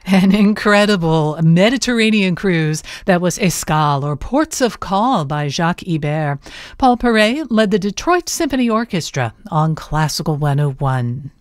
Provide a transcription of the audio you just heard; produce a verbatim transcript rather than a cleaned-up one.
An incredible Mediterranean cruise that was Escale, or Ports of Call, by Jacques Ibert. Paul Paray led the Detroit Symphony Orchestra on Classical one oh one.